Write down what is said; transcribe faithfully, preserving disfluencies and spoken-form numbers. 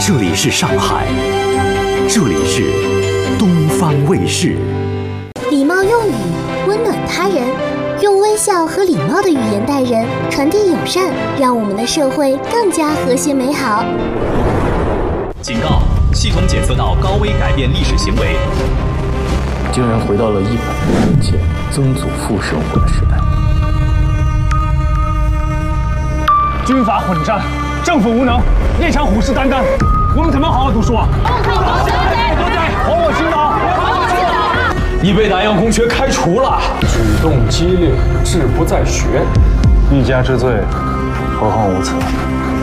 这里是上海，这里是东方卫视。 礼貌用语，温暖他人，用微笑和礼貌的语言待人，传递友善，让我们的社会更加和谐美好。 警告：系统检测到高危改变历史行为， 竟然回到了一百年前曾祖父生活的时代。 军阀混战，政府无能，夜长虎视眈眈，我们怎么好好读书啊？还我青岛！ 你被南阳公学开除了。 举动激烈，志不在学。 一家之罪，何患无辞？